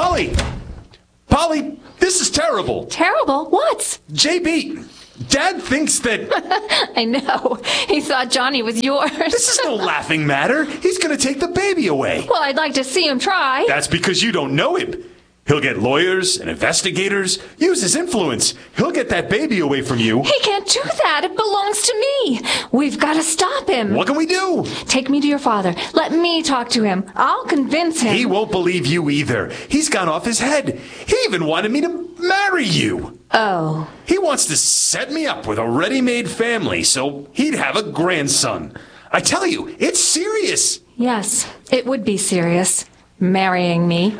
Polly! Polly, this is terrible. Terrible? What? JB, Dad thinks that... I know. He thought Johnny was yours. This is no laughing matter. He's going to take the baby away. Well, I'd like to see him try. That's because you don't know him. He'll get lawyers and investigators, use his influence. He'll get that baby away from you. He can't do that. It belongs to me. We've got to stop him. What can we do? Take me to your father. Let me talk to him. I'll convince him. He won't believe you either. He's gone off his head. He even wanted me to marry you. Oh. He wants to set me up with a ready-made family so he'd have a grandson. I tell you, it's serious. Yes, it would be serious. Marrying me.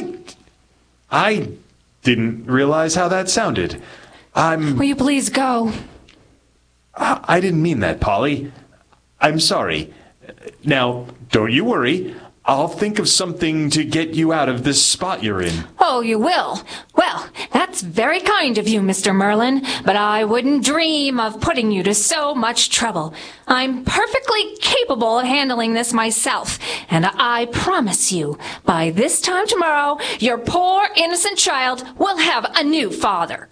I didn't realize how that sounded. Will you please go? I didn't mean that, Polly. I'm sorry. Now, don't you worry. I'll think of something to get you out of this spot you're in. Oh, you will? Well, that's very kind of you, Mr. Merlin, but I wouldn't dream of putting you to so much trouble. I'm perfectly capable of handling this myself, and I promise you, by this time tomorrow, your poor innocent child will have a new father.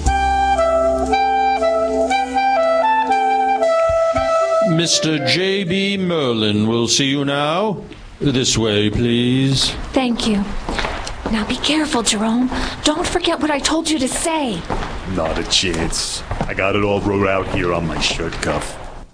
Mr. J.B. Merlin will see you now. This way, please. Thank you. Now be careful, Jerome. Don't forget what I told you to say. Not a chance. I got it all wrote out here on my shirt cuff.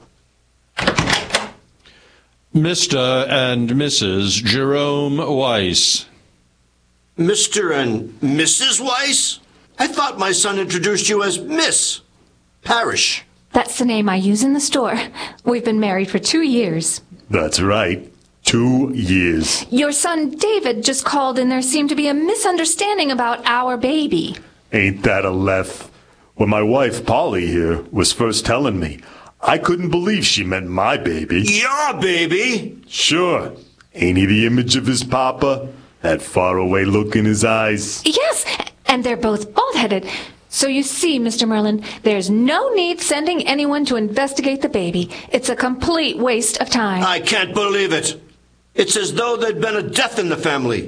Mr. and Mrs. Jerome Weiss. Mr. and Mrs. Weiss? I thought my son introduced you as Miss Parrish. That's the name I use in the store. We've been married for 2 years. That's right. 2 years. Your son David just called and there seemed to be a misunderstanding about our baby. Ain't that a left? When my wife Polly here was first telling me, I couldn't believe she meant my baby. Your baby? Sure. Ain't he the image of his papa? That faraway look in his eyes. Yes, and they're both bald-headed. So you see, Mr. Merlin, there's no need sending anyone to investigate the baby. It's a complete waste of time. I can't believe it. It's as though there'd been a death in the family.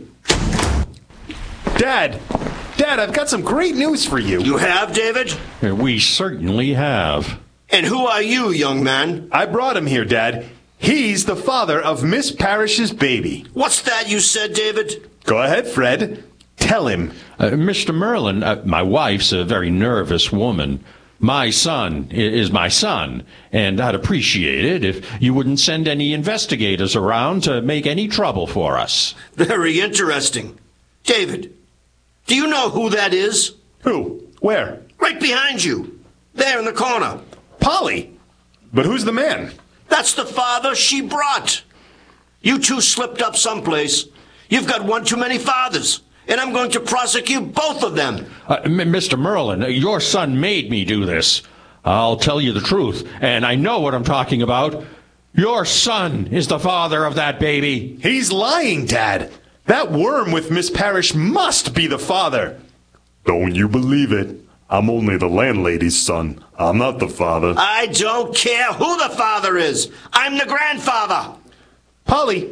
Dad, I've got some great news for you. You have, David? We certainly have. And who are you, young man? I brought him here, Dad. He's the father of Miss Parrish's baby. What's that you said, David? Go ahead, Fred. Tell him. Mr. Merlin, my wife's a very nervous woman. My son is my son, and I'd appreciate it if you wouldn't send any investigators around to make any trouble for us. Very interesting. David, do you know who that is? Who? Where? Right behind you. There in the corner. Polly. But who's the man? That's the father she brought. You two slipped up someplace. You've got one too many fathers. And I'm going to prosecute both of them. Mr. Merlin, your son made me do this. I'll tell you the truth, and I know what I'm talking about. Your son is the father of that baby. He's lying, Dad. That worm with Miss Parrish must be the father. Don't you believe it? I'm only the landlady's son. I'm not the father. I don't care who the father is. I'm the grandfather. Polly,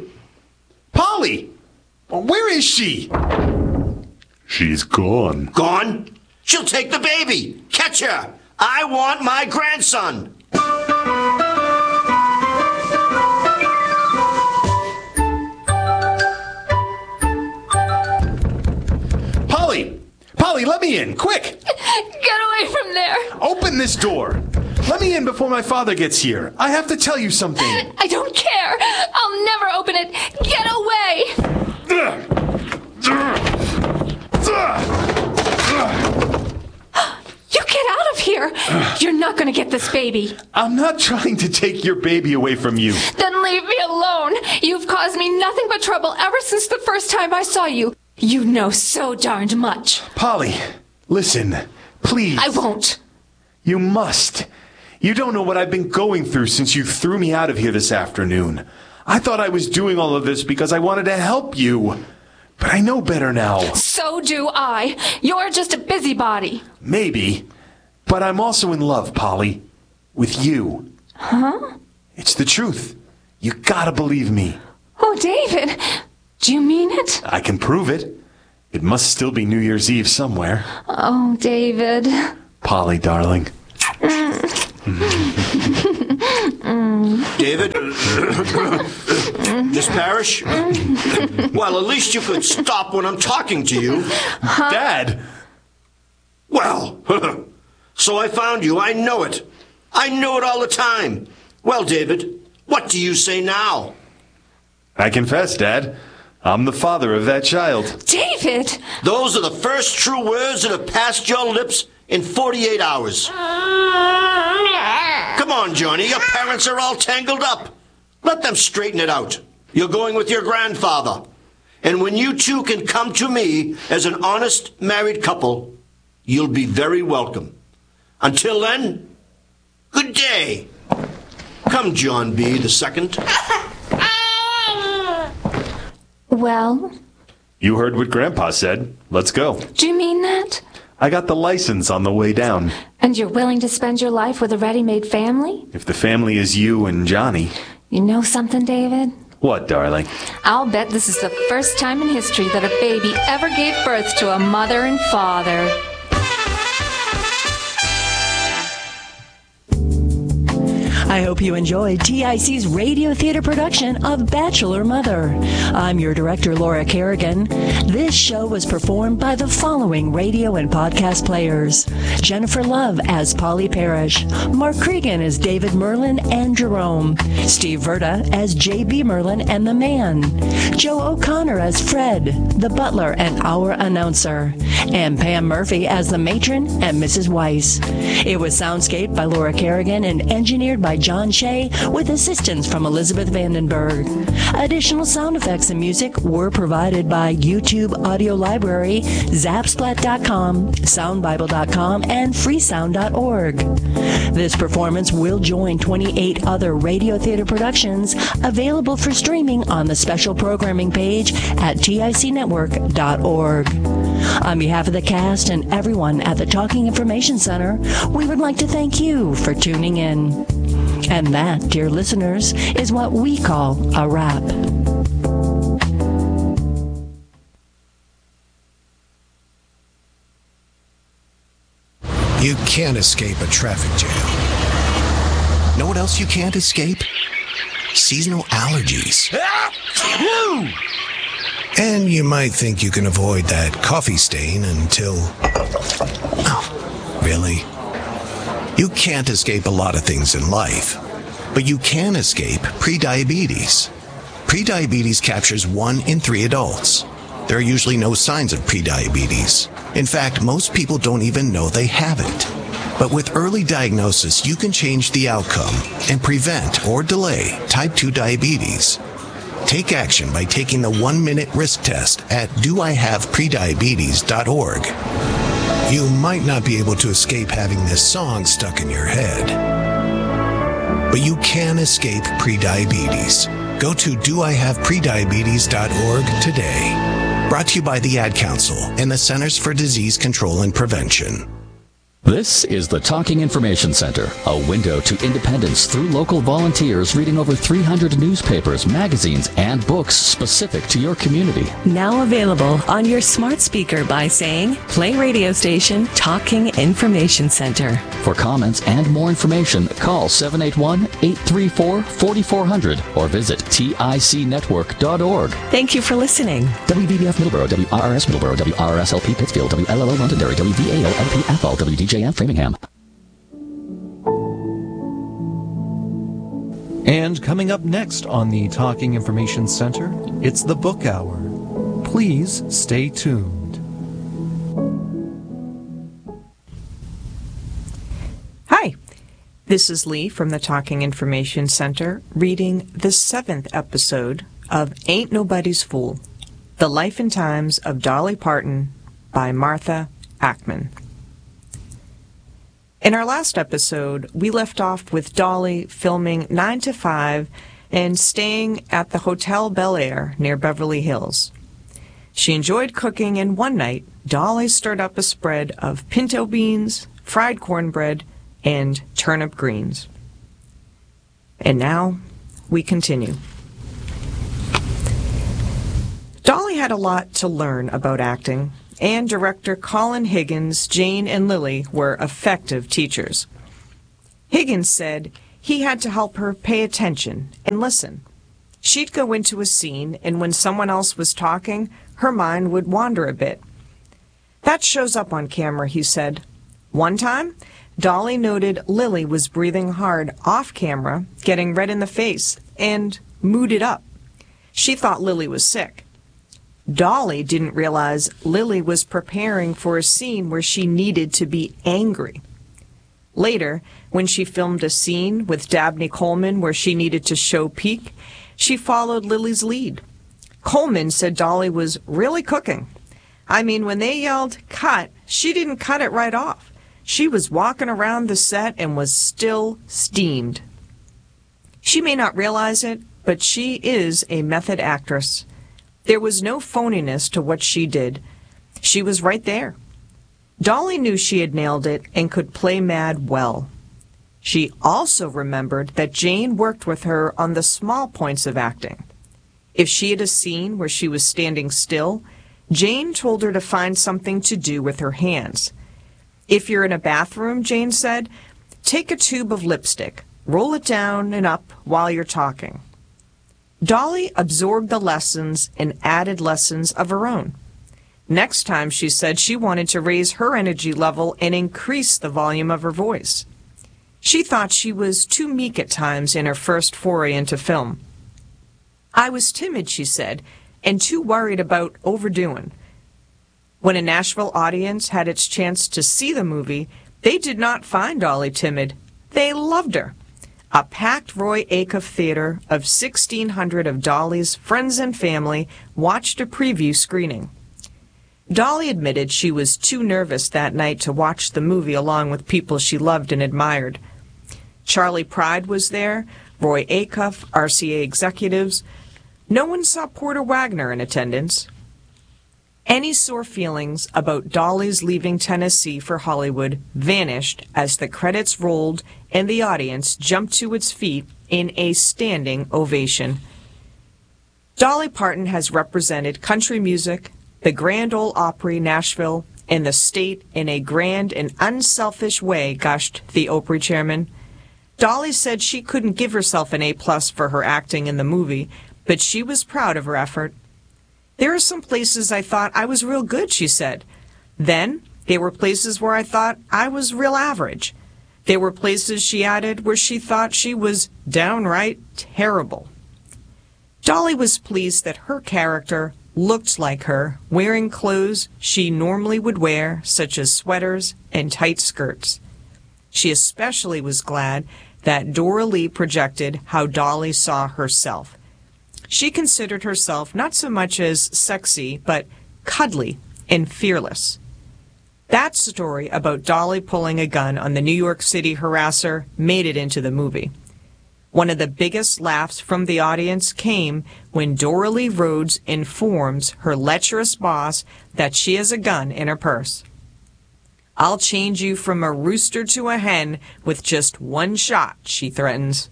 where is she? She's gone. Gone? She'll take the baby. Catch her. I want my grandson. Polly, let me in, quick! Get away from there! Open this door. Let me in before my father gets here. I have to tell you something. I don't care. I'll never open it. Get away! You get out of here. You're not going to get this baby. I'm not trying to take your baby away from you. Then leave me alone. You've caused me nothing but trouble ever since the first time I saw you. You know so darned much. Polly, listen, please. I won't. You must. You don't know what I've been going through since you threw me out of here this afternoon. I thought I was doing all of this because I wanted to help you. But I know better now. So do I. You're just a busybody. Maybe. But I'm also in love, Polly. With you. Huh? It's the truth. You gotta believe me. Oh, David. Do you mean it? I can prove it. It must still be New Year's Eve somewhere. Oh, David. Polly, darling. David? Miss Parrish? Well, at least you could stop when I'm talking to you. Dad! Well, so I found you. I know it. I knew it all the time. Well, David, what do you say now? I confess, Dad. I'm the father of that child. David! Those are the first true words that have passed your lips in 48 hours. Come on, Johnny. Your parents are all tangled up. Let them straighten it out. You're going with your grandfather. And when you two can come to me as an honest married couple, you'll be very welcome. Until then, good day. Come, John B. the second. Well? You heard what Grandpa said. Let's go. Do you mean that? I got the license on the way down. And you're willing to spend your life with a ready-made family? If the family is you and Johnny. You know something, David? What, darling? I'll bet this is the first time in history that a baby ever gave birth to a mother and father. I hope you enjoyed TIC's radio theater production of Bachelor Mother. I'm your director, Laura Kerrigan. This show was performed by the following radio and podcast players: Jennifer Love as Polly Parrish, Mark Cregan as David Merlin and Jerome, Steve Verda as J.B. Merlin and the Man, Joe O'Connor as Fred, the butler and our announcer, and Pam Murphy as the matron and Mrs. Weiss. It was soundscaped by Laura Kerrigan and engineered by John Shea with assistance from Elizabeth Vandenberg. Additional sound effects and music were provided by YouTube Audio Library, Zapsplat.com, SoundBible.com, and freesound.org. This performance will join 28 other radio theater productions available for streaming on the special programming page at ticnetwork.org. On behalf of the cast and everyone at the Talking Information Center, we would like to thank you for tuning in. And that, dear listeners, is what we call a wrap. You can't escape a traffic jam. Know what else you can't escape? Seasonal allergies. And you might think you can avoid that coffee stain until... Oh, really? You can't escape a lot of things in life, but you can escape prediabetes. Prediabetes captures 1 in 3 adults. There are usually no signs of prediabetes. In fact, most people don't even know they have it. But with early diagnosis, you can change the outcome and prevent or delay type 2 diabetes. Take action by taking the 1-minute risk test at doihaveprediabetes.org. You might not be able to escape having this song stuck in your head, but you can escape prediabetes. Go to doihaveprediabetes.org today. Brought to you by the Ad Council and the Centers for Disease Control and Prevention. This is the Talking Information Center, a window to independence through local volunteers reading over 300 newspapers, magazines, and books specific to your community. Now available on your smart speaker by saying, play radio station Talking Information Center. For comments and more information, call 781-834-4400 or visit ticnetwork.org. Thank you for listening. WBBF Middleborough, WRRS Middleborough, WRSLP Pittsfield, WLLO Londonderry, WVAO LP Athol, WDJM Framingham. And coming up next on the Talking Information Center, it's the Book Hour. Please stay tuned. Hi, this is Lee from the Talking Information Center reading the 7th episode of Ain't Nobody's Fool, The Life and Times of Dolly Parton by Martha Ackman. In our last episode, we left off with Dolly filming 9 to 5 and staying at the Hotel Bel Air near Beverly Hills. She enjoyed cooking, and one night, Dolly stirred up a spread of pinto beans, fried cornbread, and turnip greens. And now, we continue. Dolly had a lot to learn about acting, and director Colin Higgins, Jane, and Lily were effective teachers. Higgins said he had to help her pay attention and listen. She'd go into a scene, and when someone else was talking, her mind would wander a bit. That shows up on camera, he said. One time, Dolly noted Lily was breathing hard off camera, getting red in the face, and mooded up. She thought Lily was sick. Dolly didn't realize Lily was preparing for a scene where she needed to be angry. Later, when she filmed a scene with Dabney Coleman where she needed to show pique, she followed Lily's lead. Coleman said Dolly was really cooking. I mean, when they yelled, "Cut," she didn't cut it right off. She was walking around the set and was still steamed. She may not realize it, but she is a method actress. There was no phoniness to what she did. She was right there. Dolly knew she had nailed it and could play mad well. She also remembered that Jane worked with her on the small points of acting. If she had a scene where she was standing still, Jane told her to find something to do with her hands. If you're in a bathroom, Jane said, take a tube of lipstick, roll it down and up while you're talking. Dolly absorbed the lessons and added lessons of her own. Next time, she said she wanted to raise her energy level and increase the volume of her voice. She thought she was too meek at times in her first foray into film. I was timid, she said, and too worried about overdoing. When a Nashville audience had its chance to see the movie, they did not find Dolly timid. They loved her. A packed Roy Acuff theater of 1,600 of Dolly's friends and family watched a preview screening. Dolly admitted she was too nervous that night to watch the movie along with people she loved and admired. Charlie Pride was there, Roy Acuff, RCA executives. No one saw Porter Wagner in attendance. Any sore feelings about Dolly's leaving Tennessee for Hollywood vanished as the credits rolled and the audience jumped to its feet in a standing ovation. Dolly Parton has represented country music, the Grand Ole Opry, Nashville, and the state in a grand and unselfish way, gushed the Opry chairman. Dolly said she couldn't give herself an A+ for her acting in the movie, but she was proud of her effort. There are some places I thought I was real good, she said. Then there were places where I thought I was real average. There were places, she added, where she thought she was downright terrible. Dolly was pleased that her character looked like her, wearing clothes she normally would wear, such as sweaters and tight skirts. She especially was glad that Dora Lee projected how Dolly saw herself. She considered herself not so much as sexy, but cuddly and fearless. That story about Dolly pulling a gun on the New York City harasser made it into the movie. One of the biggest laughs from the audience came when Dora Lee Rhodes informs her lecherous boss that she has a gun in her purse. I'll change you from a rooster to a hen with just one shot, she threatens.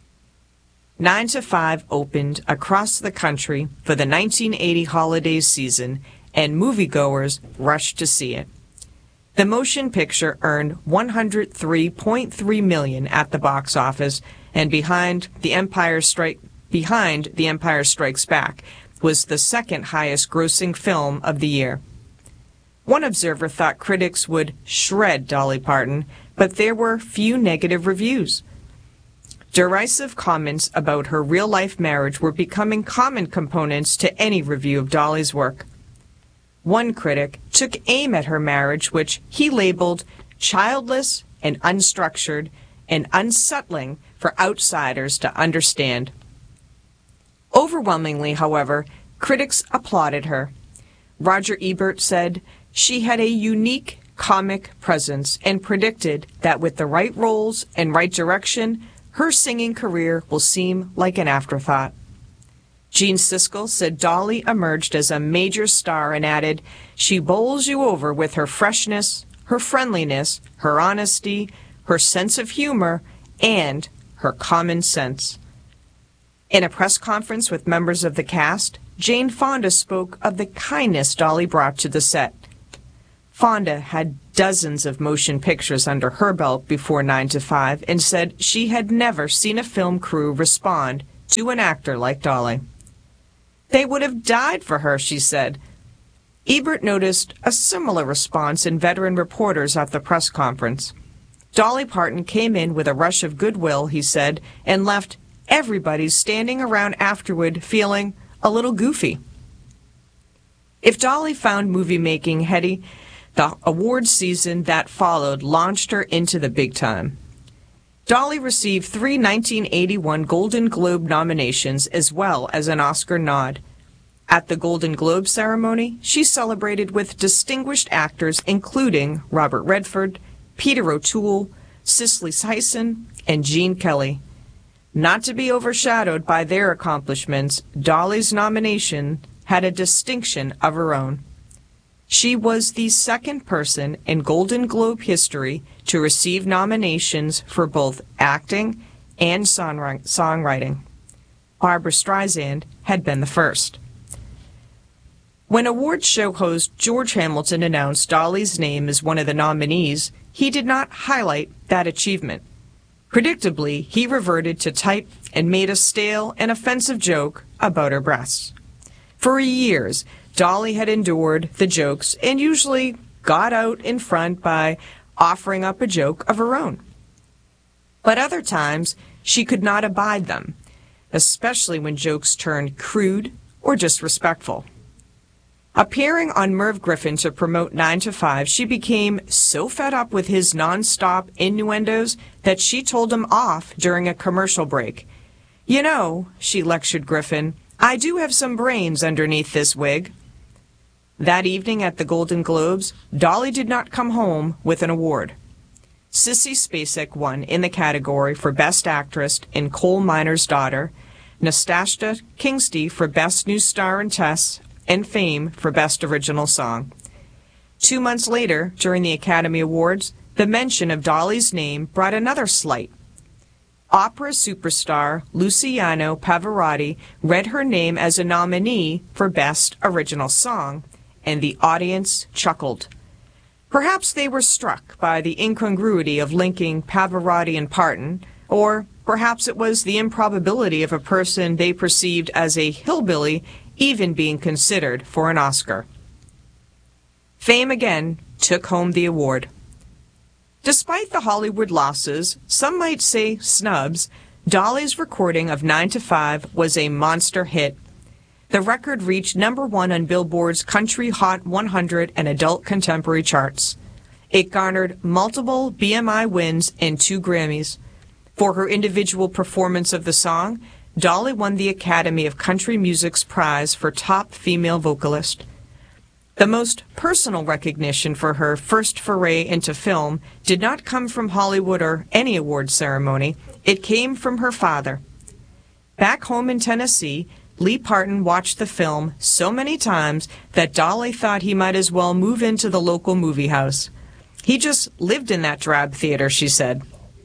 9 to 5 opened across the country for the 1980 holiday season, and moviegoers rushed to see it. The motion picture earned $103.3 million at the box office, and Behind the Empire Strikes Back was the second highest grossing film of the year. One observer thought critics would shred Dolly Parton, but there were few negative reviews. Derisive comments about her real-life marriage were becoming common components to any review of Dolly's work. One critic took aim at her marriage, which he labeled childless and unstructured and unsettling for outsiders to understand. Overwhelmingly, however, critics applauded her. Roger Ebert said she had a unique comic presence and predicted that with the right roles and right direction, her singing career will seem like an afterthought. Gene Siskel said Dolly emerged as a major star and added, she bowls you over with her freshness, her friendliness, her honesty, her sense of humor, and her common sense. In a press conference with members of the cast, Jane Fonda spoke of the kindness Dolly brought to the set. Fonda had dozens of motion pictures under her belt before 9 to 5 and said she had never seen a film crew respond to an actor like Dolly. They would have died for her, she said. Ebert noticed a similar response in veteran reporters at the press conference. Dolly Parton came in with a rush of goodwill, he said, and left everybody standing around afterward feeling a little goofy. If Dolly found movie making heady, the awards season that followed launched her into the big time. Dolly received 3 1981 Golden Globe nominations as well as an Oscar nod. At the Golden Globe ceremony, she celebrated with distinguished actors including Robert Redford, Peter O'Toole, Cicely Tyson, and Gene Kelly. Not to be overshadowed by their accomplishments, Dolly's nomination had a distinction of her own. She was the second person in Golden Globe history to receive nominations for both acting and songwriting. Barbra Streisand had been the first. When awards show host George Hamilton announced Dolly's name as one of the nominees, he did not highlight that achievement. Predictably, he reverted to type and made a stale and offensive joke about her breasts. For years, Dolly had endured the jokes and usually got out in front by offering up a joke of her own. But other times, she could not abide them, especially when jokes turned crude or disrespectful. Appearing on Merv Griffin to promote 9 to 5, she became so fed up with his nonstop innuendos that she told him off during a commercial break. "You know," she lectured Griffin, "I do have some brains underneath this wig." That evening at the Golden Globes, Dolly did not come home with an award. Sissy Spacek won in the category for Best Actress in Coal Miner's Daughter, Nastasia Kingsty for Best New Star in Tess, and Fame for Best Original Song. 2 months later, during the Academy Awards, the mention of Dolly's name brought another slight. Opera superstar Luciano Pavarotti read her name as a nominee for Best Original Song, and the audience chuckled. Perhaps they were struck by the incongruity of linking Pavarotti and Parton, or perhaps it was the improbability of a person they perceived as a hillbilly even being considered for an Oscar. Fame again took home the award. Despite the Hollywood losses, some might say snubs, Dolly's recording of 9 to 5 was a monster hit. The record reached #1 on Billboard's Country Hot 100 and Adult Contemporary charts. It garnered multiple BMI wins and 2 Grammys. For her individual performance of the song, Dolly won the Academy of Country Music's prize for Top Female Vocalist. The most personal recognition for her first foray into film did not come from Hollywood or any award ceremony. It came from her father. Back home in Tennessee, Lee Parton watched the film so many times that Dolly thought he might as well move into the local movie house. He just lived in that drab theater, she said.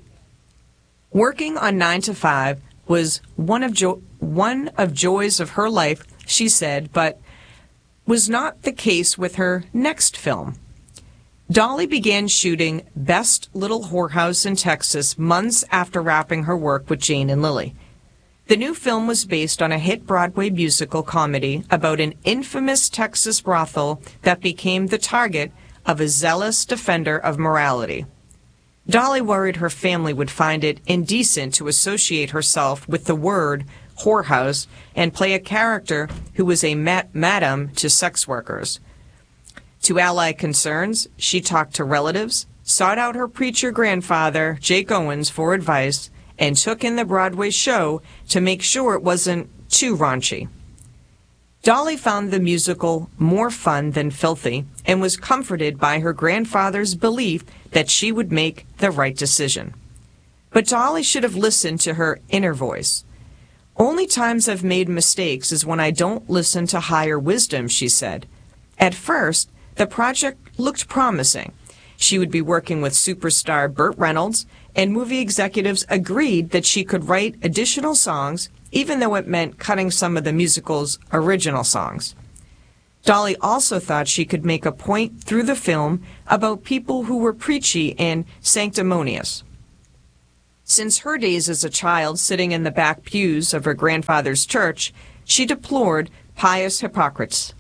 Working on 9 to 5 was one of joys of her life, she said, but was not the case with her next film. Dolly began shooting Best Little Whorehouse in Texas months after wrapping her work with Jane and Lily. The new film was based on a hit Broadway musical comedy about an infamous Texas brothel that became the target of a zealous defender of morality. Dolly worried her family would find it indecent to associate herself with the word whorehouse and play a character who was a madam to sex workers. To allay concerns, she talked to relatives, sought out her preacher grandfather, Jake Owens, for advice, and took in the Broadway show to make sure it wasn't too raunchy. Dolly found the musical more fun than filthy and was comforted by her grandfather's belief that she would make the right decision. But Dolly should have listened to her inner voice. "Only times I've made mistakes is when I don't listen to higher wisdom," she said. At first, the project looked promising. She would be working with superstar Burt Reynolds, and movie executives agreed that she could write additional songs even though it meant cutting some of the musical's original songs. Dolly also thought she could make a point through the film about people who were preachy and sanctimonious. Since her days as a child sitting in the back pews of her grandfather's church, she deplored pious hypocrites.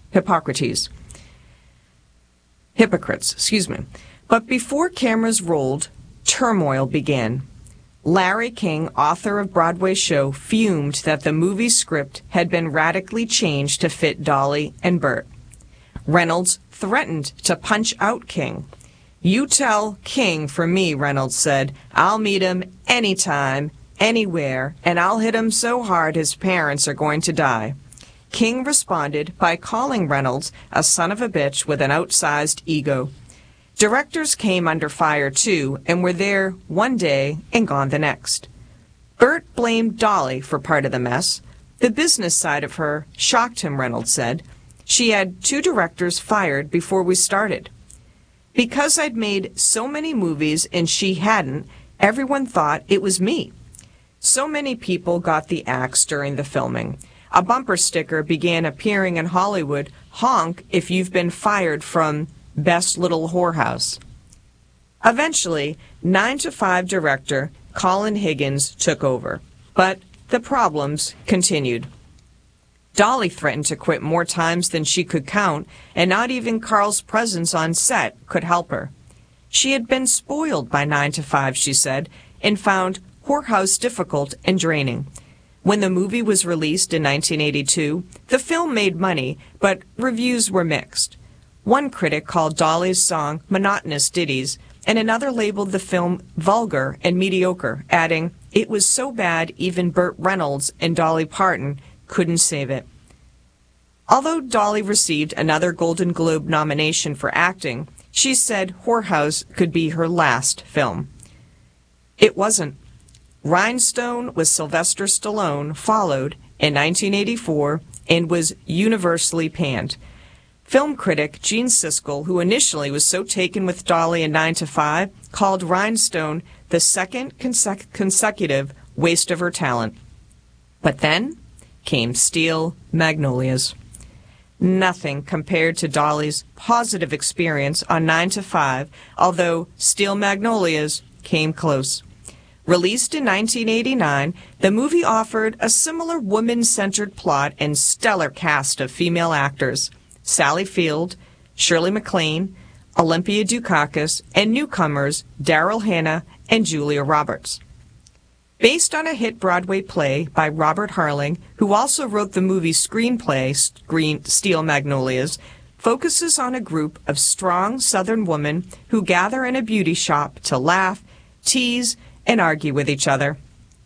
But before cameras rolled, turmoil began. Larry King, author of Broadway's show, fumed that the movie script had been radically changed to fit Dolly and Bert. Reynolds threatened to punch out King. "You tell King for me," Reynolds said. "I'll meet him anytime, anywhere, and I'll hit him so hard his parents are going to die." King responded by calling Reynolds a son of a bitch with an outsized ego. Directors came under fire too and were there one day and gone the next. Bert blamed Dolly for part of the mess. The business side of her shocked him, Reynolds said. "She had 2 directors fired before we started. Because I'd made so many movies and she hadn't, everyone thought it was me." So many people got the axe during the filming. A bumper sticker began appearing in Hollywood, "Honk if you've been fired from Best Little Whorehouse." Eventually, 9 to 5 director Colin Higgins took over, but the problems continued. Dolly threatened to quit more times than she could count, and not even Carl's presence on set could help her. She had been spoiled by 9 to 5, she said, and found Whorehouse difficult and draining. When the movie was released in 1982, the film made money, but reviews were mixed. One critic called Dolly's song monotonous ditties, and another labeled the film vulgar and mediocre, adding, "It was so bad even Burt Reynolds and Dolly Parton couldn't save it." Although Dolly received another Golden Globe nomination for acting, she said Whorehouse could be her last film. It wasn't. Rhinestone with Sylvester Stallone followed in 1984 and was universally panned. Film critic Gene Siskel, who initially was so taken with Dolly in 9 to 5, called Rhinestone the second consecutive waste of her talent. But then came Steel Magnolias. Nothing compared to Dolly's positive experience on 9 to 5, although Steel Magnolias came close. Released in 1989, the movie offered a similar woman-centered plot and stellar cast of female actors: Sally Field, Shirley MacLaine, Olympia Dukakis, and newcomers Daryl Hannah and Julia Roberts. Based on a hit Broadway play by Robert Harling, who also wrote the movie screenplay Steel Magnolias, focuses on a group of strong Southern women who gather in a beauty shop to laugh, tease, and argue with each other.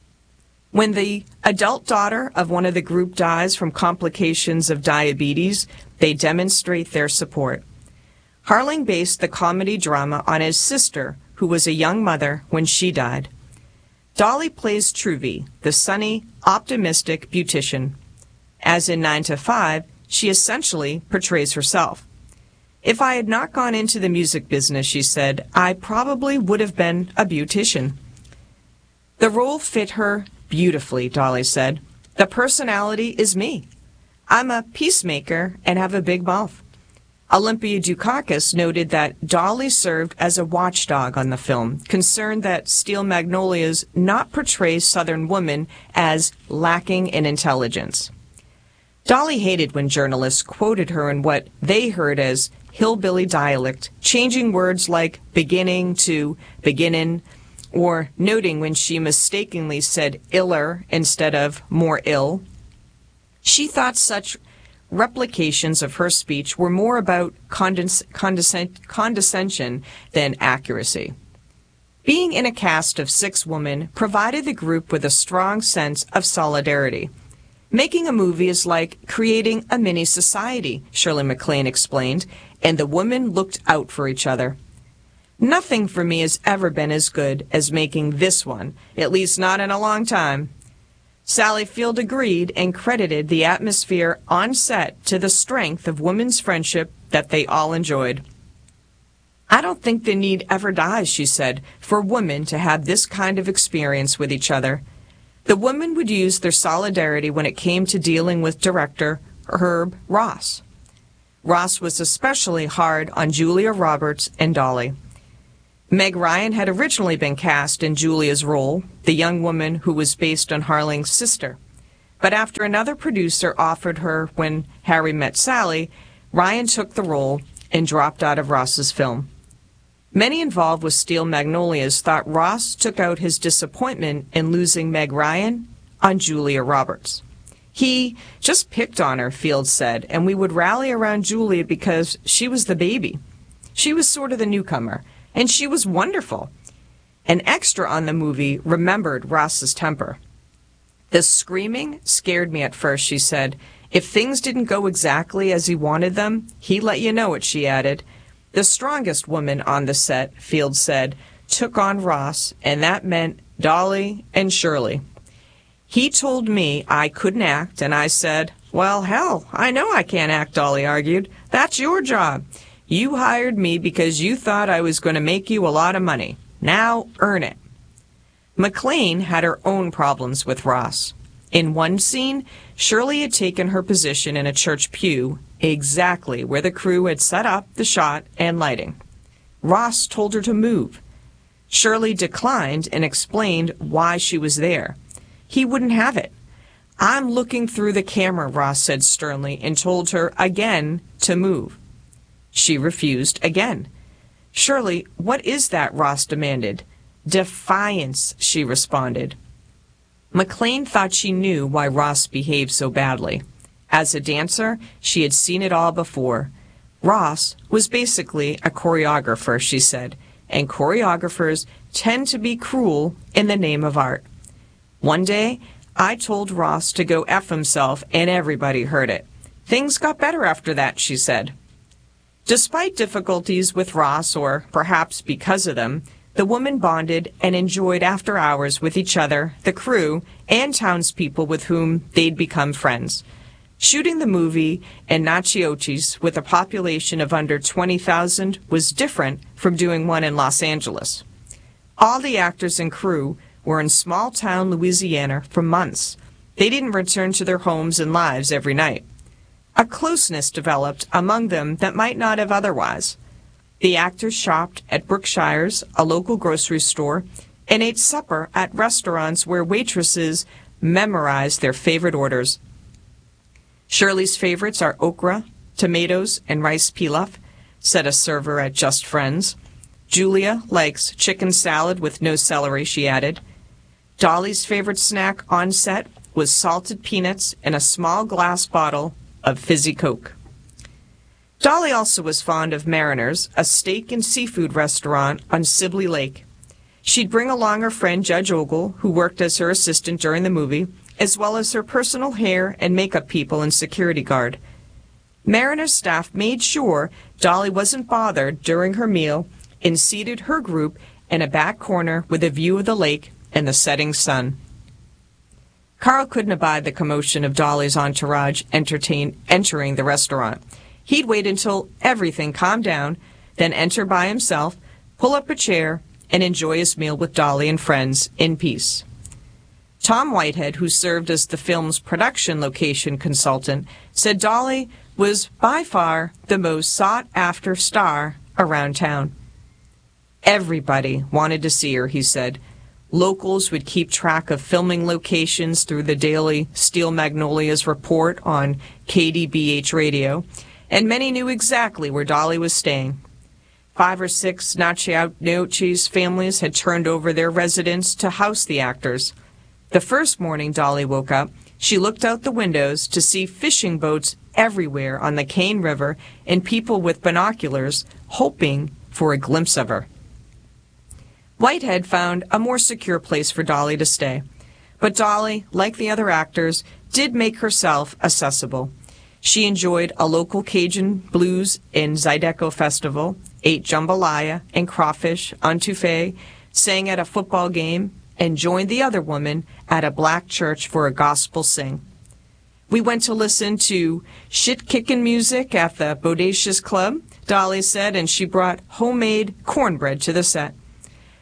When the adult daughter of one of the group dies from complications of diabetes, they demonstrate their support. Harling based the comedy drama on his sister, who was a young mother when she died. Dolly plays Truvy, the sunny, optimistic beautician. As in 9 to 5, she essentially portrays herself. "If I had not gone into the music business," she said, "I probably would have been a beautician." The role fit her beautifully, Dolly said. "The personality is me. I'm a peacemaker and have a big mouth." Olympia Dukakis noted that Dolly served as a watchdog on the film, concerned that Steel Magnolias not portray Southern women as lacking in intelligence. Dolly hated when journalists quoted her in what they heard as hillbilly dialect, changing words like beginning to beginnin', or noting when she mistakenly said iller instead of more ill. She thought such replications of her speech were more about condescension than accuracy. Being in a cast of 6 women provided the group with a strong sense of solidarity. "Making a movie is like creating a mini society," Shirley MacLaine explained, and the women looked out for each other. "Nothing for me has ever been as good as making this one, at least not in a long time." Sally Field agreed and credited the atmosphere on set to the strength of women's friendship that they all enjoyed. "I don't think the need ever dies," she said, "for women to have this kind of experience with each other. The women would use their solidarity when it came to dealing with director Herb Ross. Ross was especially hard on Julia Roberts and Dolly. Meg Ryan had originally been cast in Julia's role, the young woman who was based on Harling's sister. But after another producer offered her When Harry Met Sally, Ryan took the role and dropped out of Ross's film. Many involved with Steel Magnolias thought Ross took out his disappointment in losing Meg Ryan on Julia Roberts. He just picked on her, Fields said, and we would rally around Julia because she was the baby. She was sort of the newcomer, and she was wonderful. An extra on the movie remembered Ross's temper. The screaming scared me at first, she said. If things didn't go exactly as he wanted them, he let you know it, she added. The strongest woman on the set, Fields said, took on Ross, and that meant Dolly and Shirley. He told me I couldn't act, and I said, well, hell, I know I can't act, Dolly argued. That's your job. You hired me because you thought I was going to make you a lot of money. Now earn it. McLean had her own problems with Ross. In one scene, Shirley had taken her position in a church pew, exactly where the crew had set up the shot and lighting. Ross told her to move. Shirley declined and explained why she was there. He wouldn't have it. I'm looking through the camera, Ross said sternly, and told her again to move. She refused again. Shirley, what is that? Ross demanded. Defiance, she responded. McLean thought she knew why Ross behaved so badly. As a dancer, she had seen it all before. Ross was basically a choreographer, she said, and choreographers tend to be cruel in the name of art. One day, I told Ross to go F himself, and everybody heard it. Things got better after that, she said. Despite difficulties with Ross, or perhaps because of them, the women bonded and enjoyed after hours with each other, the crew, and townspeople with whom they'd become friends. Shooting the movie in Natchitoches with a population of under 20,000 was different from doing one in Los Angeles. All the actors and crew were in small-town Louisiana for months. They didn't return to their homes and lives every night. A closeness developed among them that might not have otherwise. The actors shopped at Brookshire's, a local grocery store, and ate supper at restaurants where waitresses memorized their favorite orders. Shirley's favorites are okra, tomatoes, and rice pilaf, said a server at Just Friends. Julia likes chicken salad with no celery, she added. Dolly's favorite snack on set was salted peanuts in a small glass bottle of fizzy Coke. Dolly also was fond of Mariner's, a steak and seafood restaurant on Sibley Lake. She'd bring along her friend Judge Ogle, who worked as her assistant during the movie, as well as her personal hair and makeup people and security guard. Mariner's staff made sure Dolly wasn't bothered during her meal and seated her group in a back corner with a view of the lake and the setting sun. Carl couldn't abide the commotion of Dolly's entourage entering the restaurant. He'd wait until everything calmed down, then enter by himself, pull up a chair, and enjoy his meal with Dolly and friends in peace. Tom Whitehead, who served as the film's production location consultant, said Dolly was by far the most sought-after star around town. Everybody wanted to see her, he said. Locals would keep track of filming locations through the daily Steel Magnolias report on KDBH radio, and many knew exactly where Dolly was staying. 5 or 6 Natchitoches families had turned over their residence to house the actors. The first morning Dolly woke up, she looked out the windows to see fishing boats everywhere on the Cane River and people with binoculars hoping for a glimpse of her. Whitehead found a more secure place for Dolly to stay. But Dolly, like the other actors, did make herself accessible. She enjoyed a local Cajun blues and Zydeco festival, ate jambalaya and crawfish on Touffet, sang at a football game, and joined the other woman at a black church for a gospel sing. We went to listen to shit-kickin' music at the Bodacious Club, Dolly said, and she brought homemade cornbread to the set.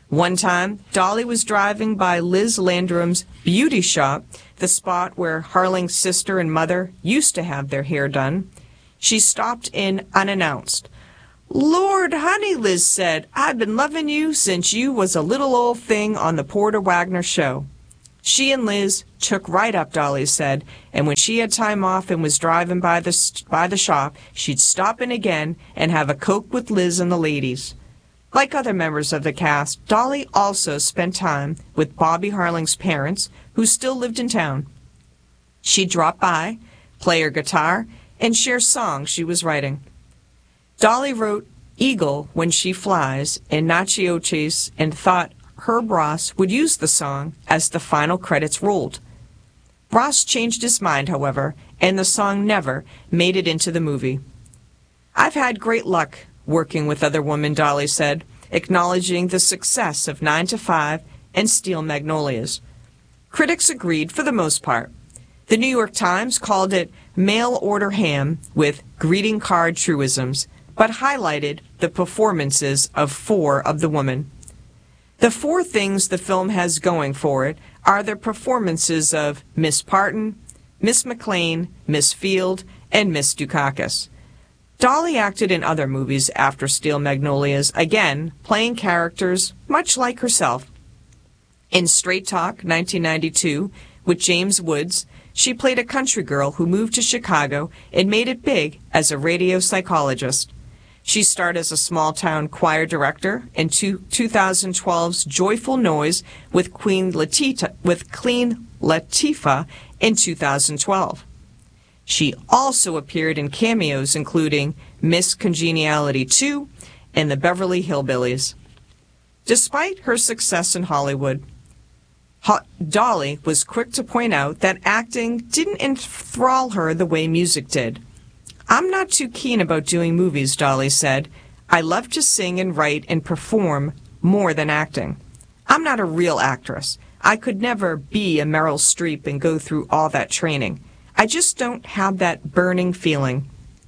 One time, Dolly was driving by Liz Landrum's beauty shop, the spot where Harling's sister and mother used to have their hair done. She stopped in unannounced. "Lord, honey," Liz said, "I've been loving you since you was a little old thing on the Porter Wagner show." She and Liz took right up, Dolly said, and when she had time off and was driving by the shop, she'd stop in again and have a Coke with Liz and the ladies. Like other members of the cast, Dolly also spent time with Bobby Harling's parents, who still lived in town. She'd drop by, play her guitar, and share songs she was writing. Dolly wrote Eagle When She Flies in Nacho Chase and thought Herb Ross would use the song as the final credits rolled. Ross changed his mind, however, and the song never made it into the movie. "I've had great luck working with other women," Dolly said, acknowledging the success of 9 to 5 and Steel Magnolias. Critics agreed for the most part. The New York Times called it mail-order ham with greeting card truisms, but highlighted the performances of 4 of the women. The 4 things the film has going for it are the performances of Miss Parton, Miss McLean, Miss Field, and Miss Dukakis. Dolly acted in other movies after Steel Magnolias, again playing characters much like herself. In Straight Talk, 1992, with James Woods, she played a country girl who moved to Chicago and made it big as a radio psychologist. She starred as a small-town choir director in 2012's Joyful Noise with Queen Latifah in 2012. She also appeared in cameos including Miss Congeniality 2 and the Beverly Hillbillies. Despite her success in Hollywood, Dolly was quick to point out that acting didn't enthrall her the way music did. "I'm not too keen about doing movies," Dolly said. "I love to sing and write and perform more than acting. I'm not a real actress. I could never be a Meryl Streep and go through all that training. I just don't have that burning feeling."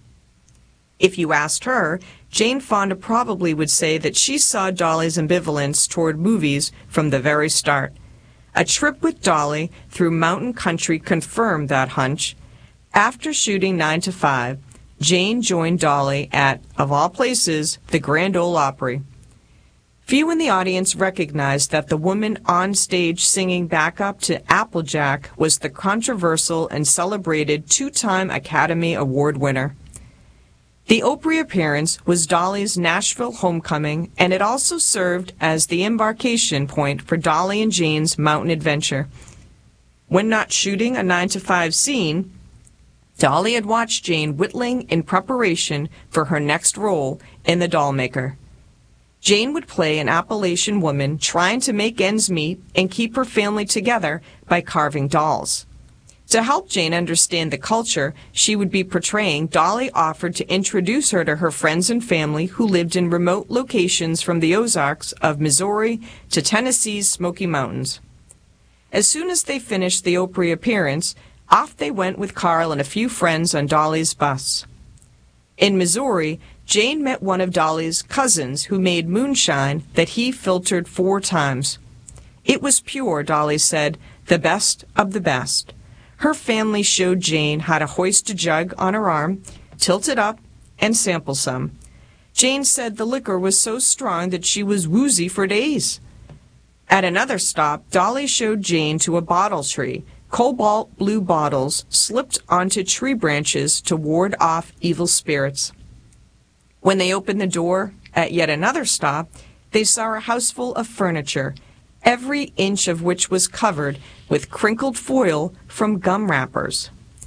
If you asked her, Jane Fonda probably would say that she saw Dolly's ambivalence toward movies from the very start. A trip with Dolly through mountain country confirmed that hunch. After shooting 9 to 5, Jane joined Dolly at, of all places, the Grand Ole Opry. Few in the audience recognized that the woman on stage singing backup to Applejack was the controversial and celebrated 2-time Academy Award winner. The Opry appearance was Dolly's Nashville homecoming, and it also served as the embarkation point for Dolly and Jane's mountain adventure. When not shooting a 9 to 5 scene, Dolly had watched Jane whittling in preparation for her next role in The Dollmaker. Jane would play an Appalachian woman trying to make ends meet and keep her family together by carving dolls. To help Jane understand the culture she would be portraying, Dolly offered to introduce her to her friends and family who lived in remote locations from the Ozarks of Missouri to Tennessee's Smoky Mountains. As soon as they finished the Opry appearance, off they went with Carl and a few friends on Dolly's bus. In Missouri, Jane met one of Dolly's cousins who made moonshine that he filtered 4 times. It was pure, Dolly said, the best of the best. Her family showed Jane how to hoist a jug on her arm, tilt it up, and sample some. Jane said the liquor was so strong that she was woozy for days. At another stop, Dolly showed Jane to a bottle tree. Cobalt blue bottles slipped onto tree branches to ward off evil spirits. When they opened the door at yet another stop, they saw a house full of furniture, every inch of which was covered with crinkled foil from gum wrappers.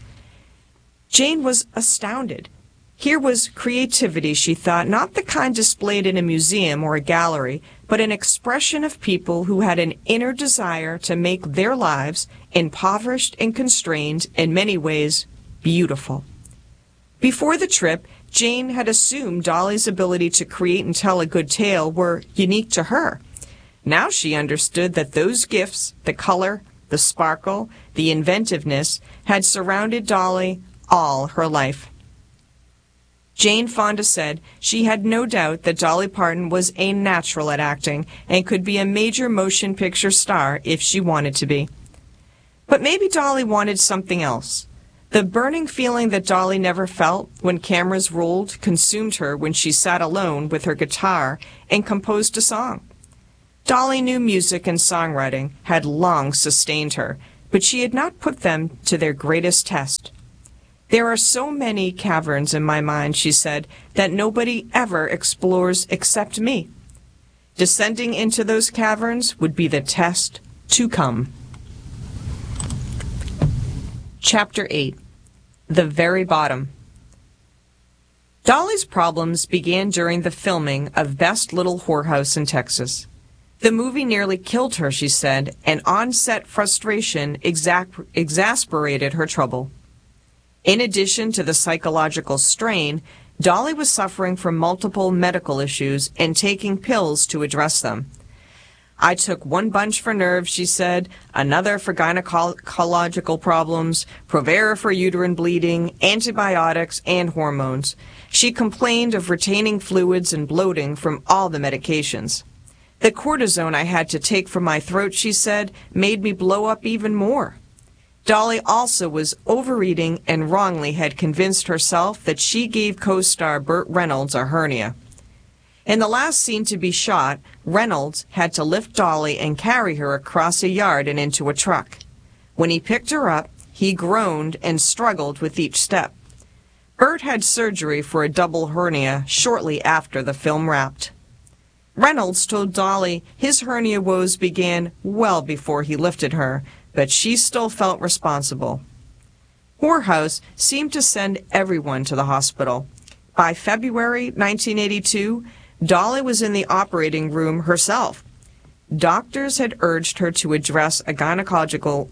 Jane was astounded. Here was creativity, she thought, not the kind displayed in a museum or a gallery, but an expression of people who had an inner desire to make their lives, impoverished and constrained, in many ways, beautiful. Before the trip, Jane had assumed Dolly's ability to create and tell a good tale were unique to her. Now she understood that those gifts, the color, the sparkle, the inventiveness, had surrounded Dolly all her life. Jane Fonda said she had no doubt that Dolly Parton was a natural at acting and could be a major motion picture star if she wanted to be. But maybe Dolly wanted something else. The burning feeling that Dolly never felt when cameras rolled consumed her when she sat alone with her guitar and composed a song. Dolly knew music and songwriting had long sustained her, but she had not put them to their greatest test. There are so many caverns in my mind, she said, that nobody ever explores except me. Descending into those caverns would be the test to come. Chapter 8. The Very Bottom. Dolly's problems began during the filming of Best Little Whorehouse in Texas. The movie nearly killed her, she said, and on-set frustration exasperated her trouble. In addition to the psychological strain, Dolly was suffering from multiple medical issues and taking pills to address them. I took one bunch for nerves, she said, another for gynecological problems, Provera for uterine bleeding, antibiotics, and hormones. She complained of retaining fluids and bloating from all the medications. The cortisone I had to take for my throat, she said, made me blow up even more. Dolly also was overeating and wrongly had convinced herself that she gave co-star Burt Reynolds a hernia. In the last scene to be shot, Reynolds had to lift Dolly and carry her across a yard and into a truck. When he picked her up, he groaned and struggled with each step. Burt had surgery for a double hernia shortly after the film wrapped. Reynolds told Dolly his hernia woes began well before he lifted her, but she still felt responsible. Whorehouse seemed to send everyone to the hospital. By February 1982, Dolly was in the operating room herself. Doctors had urged her to address a gynecological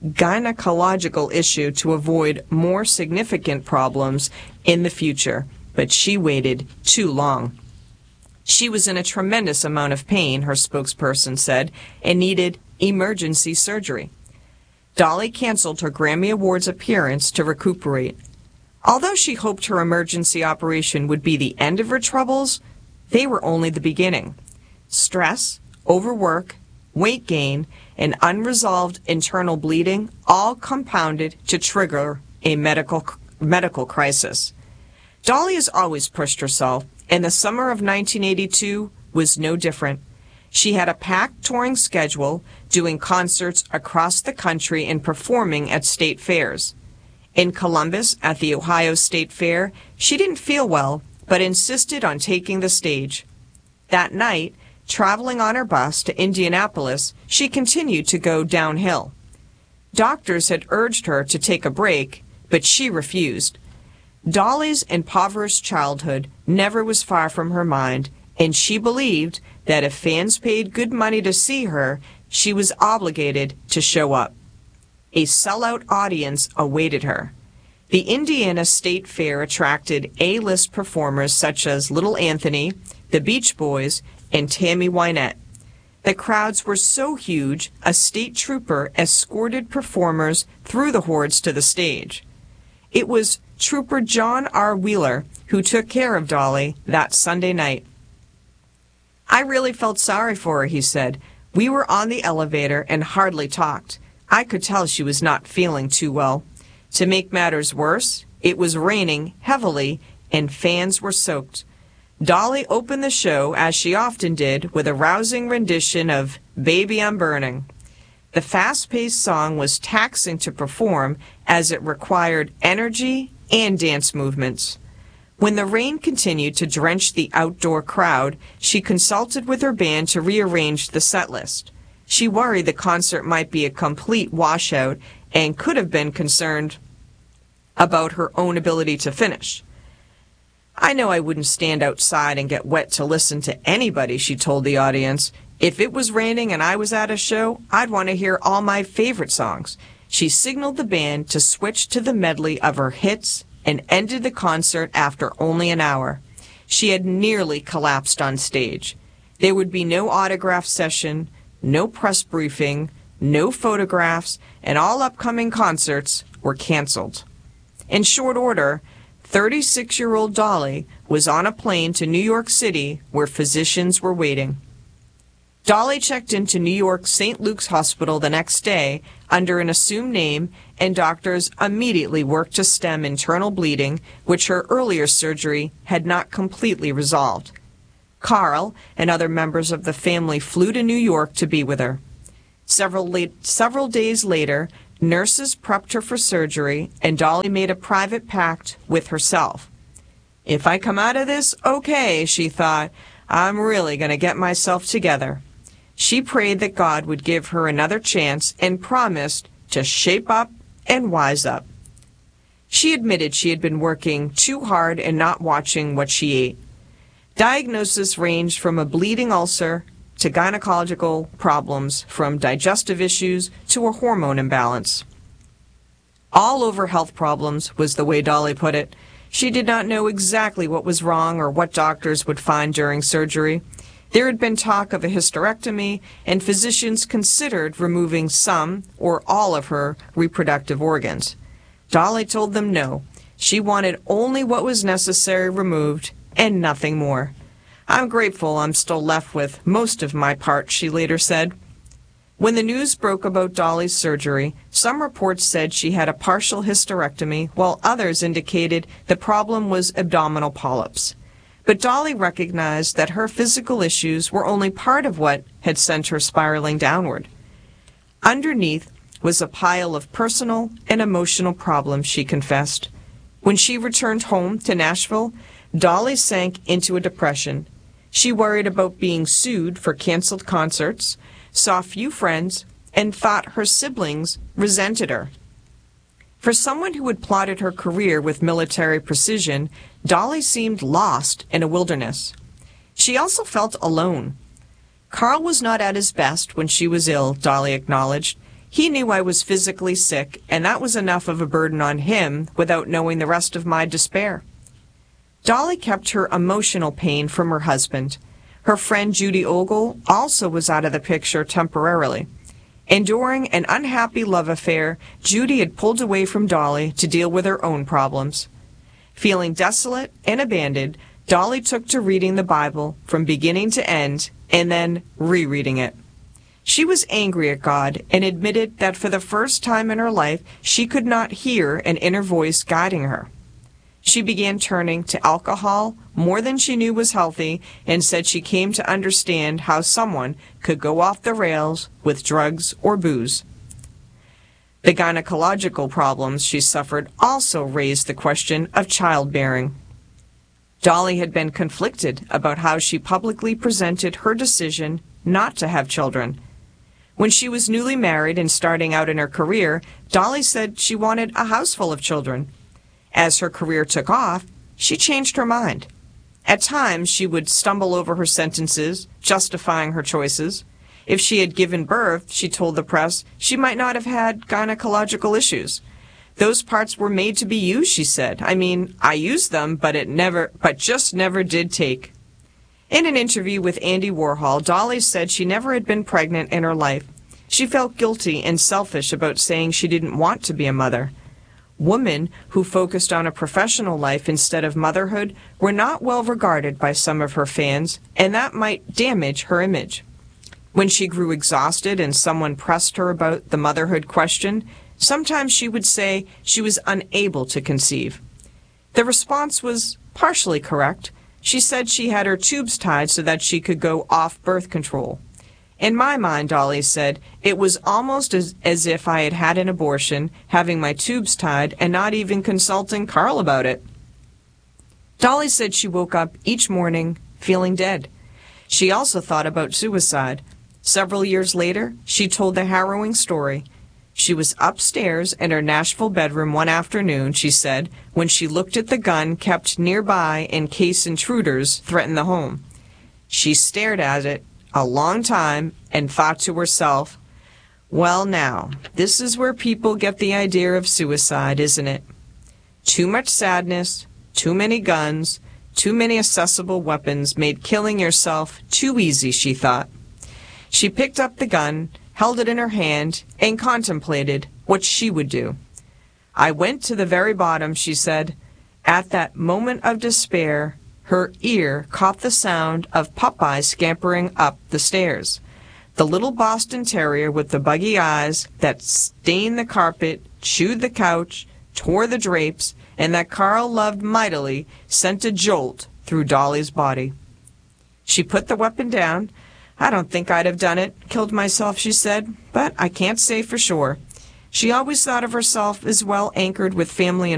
issue to avoid more significant problems in the future, but she waited too long. She was in a tremendous amount of pain, her spokesperson said, and needed emergency surgery. Dolly canceled her Grammy Awards appearance to recuperate. Although she hoped her emergency operation would be the end of her troubles, they were only the beginning. Stress, overwork, weight gain, and unresolved internal bleeding all compounded to trigger a medical crisis. Dolly has always pushed herself, and the summer of 1982 was no different. She had a packed touring schedule, doing concerts across the country and performing at state fairs. In Columbus, at the Ohio State Fair, she didn't feel well, but insisted on taking the stage. That night, traveling on her bus to Indianapolis, she continued to go downhill. Doctors had urged her to take a break, but she refused. Dolly's impoverished childhood never was far from her mind, and she believed that if fans paid good money to see her, she was obligated to show up. A sellout audience awaited her. The Indiana State Fair attracted A-list performers such as Little Anthony, the Beach Boys, and Tammy Wynette. The crowds were so huge, a state trooper escorted performers through the hordes to the stage. It was Trooper John R. Wheeler who took care of Dolly that Sunday night. I really felt sorry for her, he said. We were on the elevator and hardly talked. I could tell she was not feeling too well. To make matters worse, it was raining heavily and fans were soaked. Dolly opened the show, as she often did, with a rousing rendition of Baby I'm Burning. The fast-paced song was taxing to perform as it required energy and dance movements. When the rain continued to drench the outdoor crowd, she consulted with her band to rearrange the set list. She worried the concert might be a complete washout and could have been concerned about her own ability to finish. I know I wouldn't stand outside and get wet to listen to anybody, she told the audience. If it was raining and I was at a show, I'd want to hear all my favorite songs. She signaled the band to switch to the medley of her hits and ended the concert after only an hour. She had nearly collapsed on stage. There would be no autograph session, no press briefing, no photographs, and all upcoming concerts were canceled. In short order, 36-year-old Dolly was on a plane to New York City where physicians were waiting. Dolly checked into New York's St. Luke's Hospital the next day under an assumed name, and doctors immediately worked to stem internal bleeding, which her earlier surgery had not completely resolved. Carl and other members of the family flew to New York to be with her. Several days later, nurses prepped her for surgery, and Dolly made a private pact with herself. If I come out of this okay, she thought, I'm really going to get myself together. She prayed that God would give her another chance and promised to shape up and wise up. She admitted she had been working too hard and not watching what she ate. Diagnosis ranged from a bleeding ulcer to gynecological problems, from digestive issues to a hormone imbalance. All over health problems was the way Dolly put it. She did not know exactly what was wrong or what doctors would find during surgery. There had been talk of a hysterectomy, and physicians considered removing some or all of her reproductive organs. Dolly told them no. She wanted only what was necessary removed and nothing more. I'm grateful I'm still left with most of my parts, she later said. When the news broke about Dolly's surgery, some reports said she had a partial hysterectomy, while others indicated the problem was abdominal polyps. But Dolly recognized that her physical issues were only part of what had sent her spiraling downward. Underneath was a pile of personal and emotional problems, she confessed. When she returned home to Nashville, Dolly sank into a depression. She worried about being sued for canceled concerts, saw few friends, and thought her siblings resented her. For someone who had plotted her career with military precision, Dolly seemed lost in a wilderness. She also felt alone. Carl was not at his best when she was ill, Dolly acknowledged. He knew I was physically sick, and that was enough of a burden on him without knowing the rest of my despair. Dolly kept her emotional pain from her husband. Her friend Judy Ogle also was out of the picture temporarily. Enduring an unhappy love affair, Judy had pulled away from Dolly to deal with her own problems. Feeling desolate and abandoned, Dolly took to reading the Bible from beginning to end and then rereading it. She was angry at God and admitted that for the first time in her life, she could not hear an inner voice guiding her. She began turning to alcohol more than she knew was healthy, and said she came to understand how someone could go off the rails with drugs or booze. The gynecological problems she suffered also raised the question of childbearing. Dolly had been conflicted about how she publicly presented her decision not to have children. When she was newly married and starting out in her career, Dolly said she wanted a house full of children. As her career took off, she changed her mind. At times, she would stumble over her sentences, justifying her choices. If she had given birth, she told the press, she might not have had gynecological issues. Those parts were made to be used, she said. I mean, I used them, but just never did take. In an interview with Andy Warhol, Dolly said she never had been pregnant in her life. She felt guilty and selfish about saying she didn't want to be a mother. Women who focused on a professional life instead of motherhood were not well regarded by some of her fans, and that might damage her image. When she grew exhausted and someone pressed her about the motherhood question, sometimes she would say she was unable to conceive. The response was partially correct. She said she had her tubes tied so that she could go off birth control. In my mind, Dolly said, it was almost as if I had had an abortion, having my tubes tied and not even consulting Carl about it. Dolly said she woke up each morning feeling dead. She also thought about suicide. Several years later, she told the harrowing story. She was upstairs in her Nashville bedroom one afternoon, she said, when she looked at the gun kept nearby in case intruders threatened the home. She stared at it a long time and thought to herself, well now, this is where people get the idea of suicide, isn't it? Too much sadness, too many guns, too many accessible weapons made killing yourself too easy, she thought. She picked up the gun, held it in her hand, and contemplated what she would do. I went to the very bottom, she said. At that moment of despair, her ear caught the sound of Popeye scampering up the stairs. The little Boston Terrier with the buggy eyes that stained the carpet, chewed the couch, tore the drapes, and that Carl loved mightily sent a jolt through Dolly's body. She put the weapon down. "I don't think I'd have done it, killed myself," she said, "but I can't say for sure." She always thought of herself as well anchored with family and